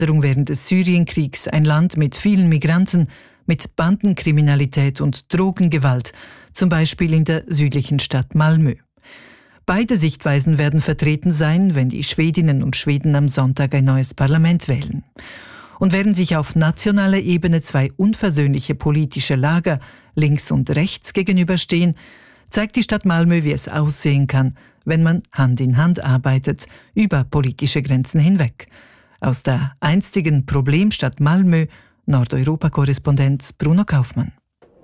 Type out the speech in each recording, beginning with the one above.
Während des Syrienkriegs ein Land mit vielen Migranten, mit Bandenkriminalität und Drogengewalt, zum Beispiel in der südlichen Stadt Malmö. Beide Sichtweisen werden vertreten sein, wenn die Schwedinnen und Schweden am Sonntag ein neues Parlament wählen. Und während sich auf nationaler Ebene zwei unversöhnliche politische Lager links und rechts gegenüberstehen, zeigt die Stadt Malmö, wie es aussehen kann, wenn man Hand in Hand arbeitet, über politische Grenzen hinweg. Aus der einstigen Problemstadt Malmö, Nordeuropa-Korrespondent Bruno Kaufmann.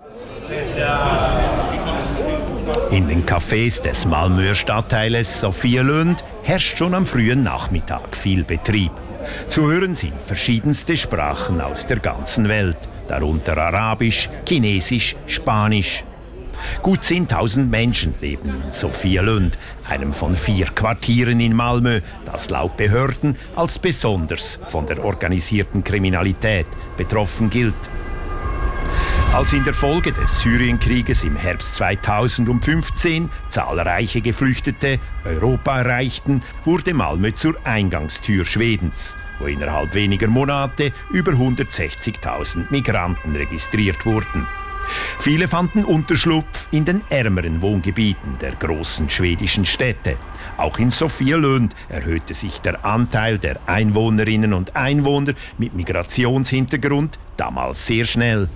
In den Cafés des Malmöer Stadtteiles Sofielund herrscht schon am frühen Nachmittag viel Betrieb. Zu hören sind verschiedenste Sprachen aus der ganzen Welt, darunter Arabisch, Chinesisch, Spanisch. Gut 10.000 Menschen leben in Sofielund, einem von 4 Quartieren in Malmö, das laut Behörden als besonders von der organisierten Kriminalität betroffen gilt. Als in der Folge des Syrienkrieges im Herbst 2015 zahlreiche Geflüchtete Europa erreichten, wurde Malmö zur Eingangstür Schwedens, wo innerhalb weniger Monate über 160.000 Migranten registriert wurden. Viele fanden Unterschlupf in den ärmeren Wohngebieten der großen schwedischen Städte. Auch in Sofielund erhöhte sich der Anteil der Einwohnerinnen und Einwohner mit Migrationshintergrund damals sehr schnell.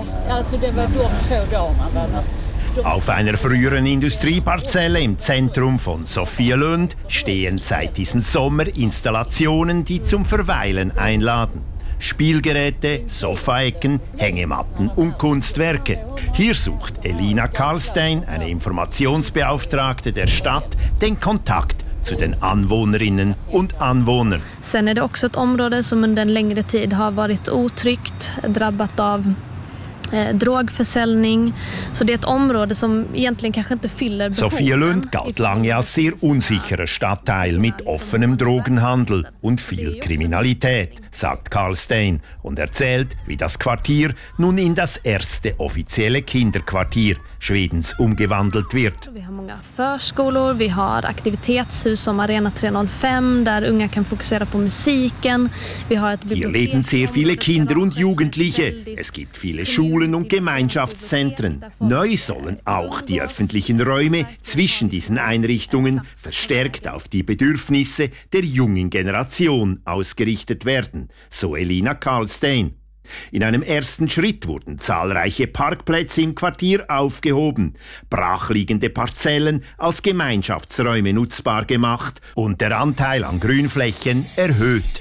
Auf einer früheren Industrieparzelle im Zentrum von Sofielund stehen seit diesem Sommer Installationen, die zum Verweilen einladen. Spielgeräte, Sofaecken, Hängematten und Kunstwerke. Hier sucht Elina Karlstein, eine Informationsbeauftragte der Stadt, den Kontakt zu den Anwohnerinnen und Anwohnern. Sen är det också ett område som under en längre tid har varit otryggt, drabbat av Drogförsäljning. Så det är ett område som egentligen kanske inte fyller behoven. Sofielund galt lange als sehr unsicherer Stadtteil mit offenem Drogenhandel und viel Kriminalität, sagt Karlstein und erzählt, wie das Quartier nun in das erste offizielle Kinderquartier Schwedens umgewandelt wird. Vi har många förskolor, vi har aktivitetshus som Arena 305 där unga kan fokusera på musiken. Vi har ett bibliotek. Hier leben sehr viele Kinder und Jugendliche. Es gibt viele Schulen und Gemeinschaftszentren. Neu sollen auch die öffentlichen Räume zwischen diesen Einrichtungen verstärkt auf die Bedürfnisse der jungen Generation ausgerichtet werden, so Elina Karlstein. In einem ersten Schritt wurden zahlreiche Parkplätze im Quartier aufgehoben, brachliegende Parzellen als Gemeinschaftsräume nutzbar gemacht und der Anteil an Grünflächen erhöht.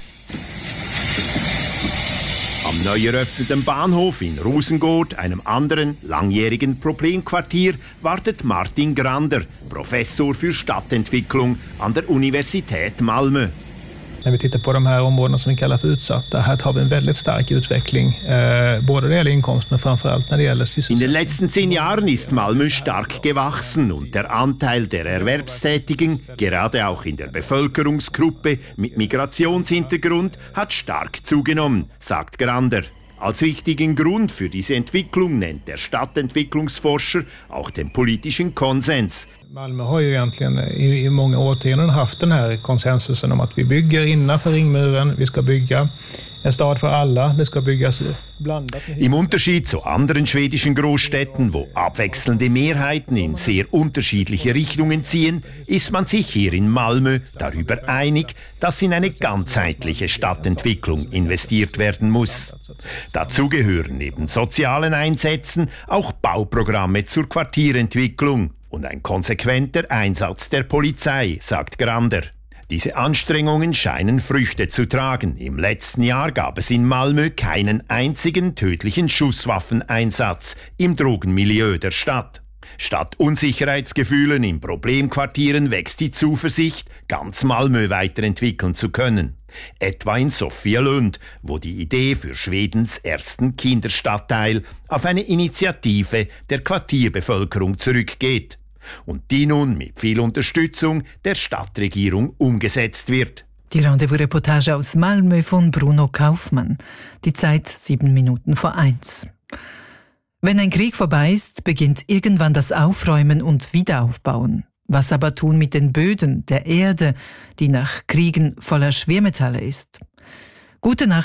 Am neu eröffneten Bahnhof in Rosengård, einem anderen langjährigen Problemquartier, wartet Martin Grander, Professor für Stadtentwicklung an der Universität Malmö. När vi tittar på de här områdena som vi kallar för utsatta, här har vi en väldigt stark utveckling, både när det gäller inkomst men framförallt när det gäller sysselsättning. In den letzten 10 Jahren ist Malmö stark gewachsen und der Anteil der Erwerbstätigen, gerade auch in der Bevölkerungsgruppe mit Migrationshintergrund, hat stark zugenommen, sagt Grander. Als wichtigen Grund für diese Entwicklung nennt der Stadtentwicklungsforscher auch den politischen Konsens. Malmö har ju egentligen i många årtionden haft den här konsensusen om att vi bygger innanför ringmuren, vi ska bygga en stad för alla, det ska byggas blandat. Im Unterschied zu anderen schwedischen Großstädten, wo abwechselnde Mehrheiten in sehr unterschiedliche Richtungen ziehen, ist man sich hier in Malmö darüber einig, dass in eine ganzheitliche Stadtentwicklung investiert werden muss. Dazu gehören neben sozialen Einsätzen auch Bauprogramme zur Quartierentwicklung und ein konsequenter Einsatz der Polizei, sagt Grander. Diese Anstrengungen scheinen Früchte zu tragen. Im letzten Jahr gab es in Malmö keinen einzigen tödlichen Schusswaffeneinsatz im Drogenmilieu der Stadt. Statt Unsicherheitsgefühlen in Problemquartieren wächst die Zuversicht, ganz Malmö weiterentwickeln zu können. Etwa in Sofielund, wo die Idee für Schwedens ersten Kinderstadtteil auf eine Initiative der Quartierbevölkerung zurückgeht und die nun mit viel Unterstützung der Stadtregierung umgesetzt wird. Die Rendezvous-Reportage aus Malmö von Bruno Kaufmann. Die Zeit 1:07. Wenn ein Krieg vorbei ist, beginnt irgendwann das Aufräumen und Wiederaufbauen. Was aber tun mit den Böden, der Erde, die nach Kriegen voller Schwermetalle ist? Gute Nacht.